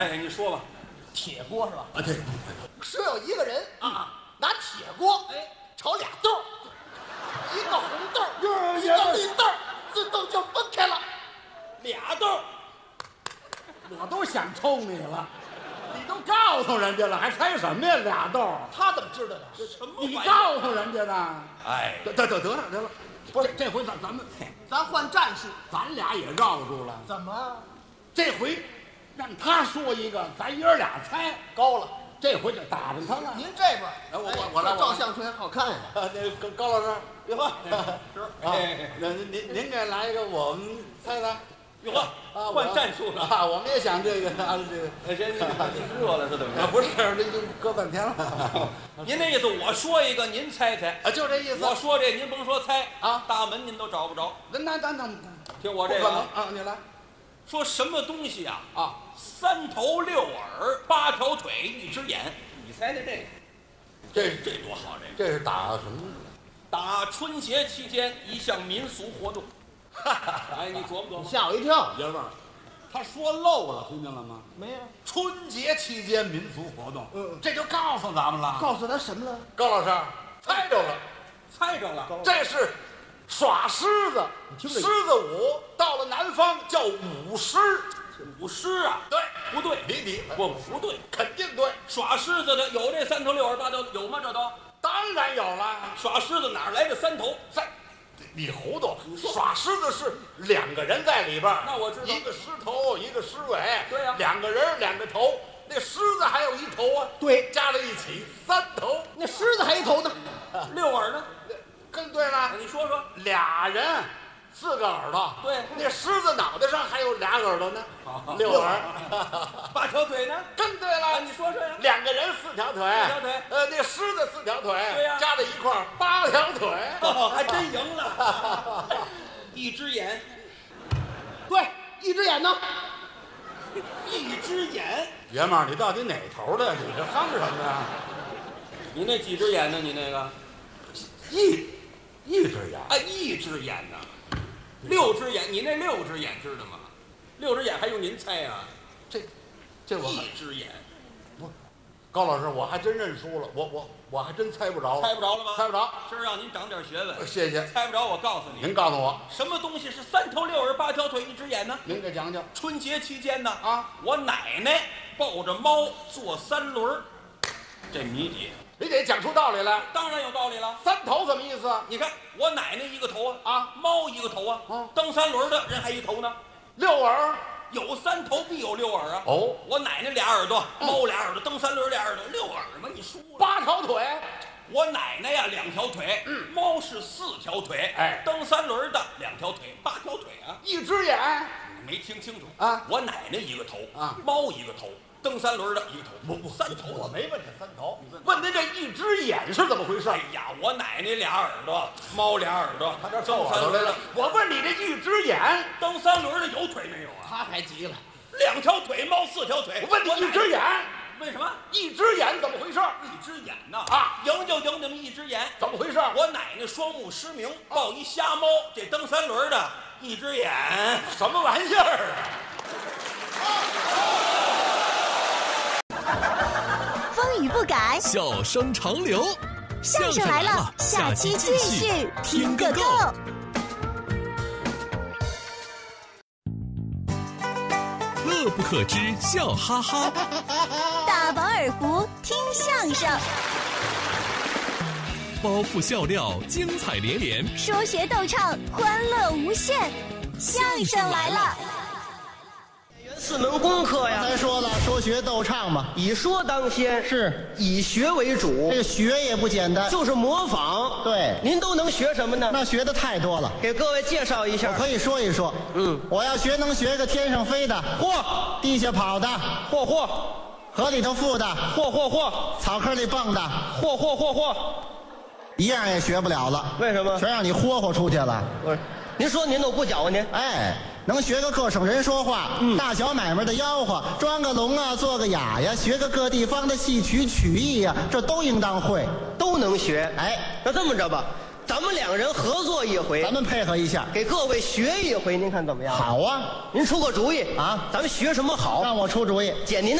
哎，你说吧。 铁锅是吧？ 啊，对。 说有一个人啊，拿铁锅炒俩豆，一个红豆，一个绿豆，自动就分开了。 俩豆， 我都想抽你了，你都告诉人家了，还猜什么呀？俩豆， 他怎么知道的？ 什么你告诉人家的。 哎， 得了，不是这回咱换战术， 咱俩也绕住了。 怎么这回让他说一个，咱爷儿俩猜。 高了？ 这回就打着他了。 您这边， 我来， 照相片好看呀。 那高老师， 哟呵， 是啊，那您给来一个，我们猜猜。 哟呵，换战术了啊！我们也想这个啊，这个。 哎，这热了是怎么着？ 不是，这就搁半天了。 您那意思，我说一个，您猜猜啊，就这意思。 我说这，您甭说猜啊， 大门您都找不着。 那听我这个啊，你来。 说什么东西啊？ 啊 ，3头6耳8条腿1只眼，你猜猜这个？这多好！ 这是打什么？ 打春节期间一项民俗活动。哎，你琢磨琢磨。 吓我一跳， 爷们儿，他说漏了，听见了吗？ 没有。 春节期间民俗活动，这就告诉咱们了。 告诉他什么了？ 高老师，猜着了， 猜着了， 这是耍狮子。狮子舞到了南方叫舞狮。 舞狮啊？ 对， 不对，不对， 肯定对。 耍狮子的有这3头6耳8条，有吗？这都当然有了。 耍狮子哪来的3头？ 你糊涂！耍狮子是2个人在里边， 那我知道， 一个狮头，一个狮尾。 对呀 ，2个人2个头，那狮子还有1头啊。 对， 加在一起3头。 那狮子还一头呢 ，6耳呢？ 更对了。 你说说 ，2人4个耳朵。 对， 那狮子脑袋上还有2耳朵呢，6耳。 8条腿呢？ 更对了。 你说说呀。 2个人4条腿。 4条腿。 那狮子4条腿。 对呀， 加在一块儿8条腿。 还真赢了。1只眼。 对，1只眼呢 ？1只眼。 爷们儿，你到底哪头的？你这哼什么呀？ 你那几只眼呢？你那个一只眼。 啊，1只眼呢？6只眼，你那6只眼知道吗？6只眼还用您猜啊？ 这我 1只眼。 不，高老师，我还真认输了，我还真猜不着。 猜不着了吗？ 猜不着。 今儿让您长点学问。 谢谢。 猜不着，我告诉你。 您告诉我， 什么东西是3头6耳8条腿1只眼呢？ 您给讲讲。 春节期间呢， 啊， 我奶奶抱着猫坐3轮，这谜底。 你得讲出道理来。 当然有道理了。 3头什么意思？ 你看我奶奶1个头啊， 猫1个头啊，蹬3轮的人还1头呢。 6耳， 有3头必有6耳啊。 哦， 我奶奶2耳朵，猫2耳朵，蹬3轮2耳朵，6耳嘛，你输了。 8条腿。 我奶奶呀2条腿，猫是4条腿， 哎， 蹬3轮的2条腿，8条腿啊。 1只眼。 没听清楚啊？ 我奶奶1个头啊， 猫1个头，蹬3轮的1个头， 不 3头。 我没问这3头，问您这1只眼是怎么回事？ 哎呀，我奶奶2耳朵，猫2耳朵， 他这蹬3轮的。 我问你这1只眼， 蹬3轮的有腿没有啊？ 他还急了 ，2条腿，猫4条腿。 我问你1只眼， 为什么 1只眼怎么回事 ？1只眼呐啊，赢就赢你们1只眼， 怎么回事？ 我奶奶双目失明，抱一瞎猫，这蹬3轮的1只眼， 什么玩意儿啊？ 风雨不改， 笑声长流。 相声来了，下期继续听个够。 乐不可支，笑哈哈。 大饱耳福，听相声。 包袱笑料，精彩连连。 说学逗唱，欢乐无限。相声来了。 4门功课呀， 才说了，说学逗唱嘛， 以说当先， 是以学为主。 这个学也不简单， 就是模仿。 对， 您都能学什么呢？ 那学的太多了， 给各位介绍一下。 我可以说一说。我要学能学个天上飞的， 嚯； 地下跑的， 嚯； 河里头浮的， 嚯； 草坑里蹦的， 嚯。 一样也学不了了。 为什么？ 全让你霍出去了。 不是，您说您都不搅和您？ 哎。 能学个各省人说话，大小买卖的吆喝，装个聋啊，做个哑呀，学个各地方的戏曲曲艺呀，这都应当会， 都能学。 哎， 那这么着吧， 咱们两人合作一回， 咱们配合一下。 给各位学一回，您看怎么样？ 好啊， 您出个主意啊， 咱们学什么好？ 让我出主意。 捡您的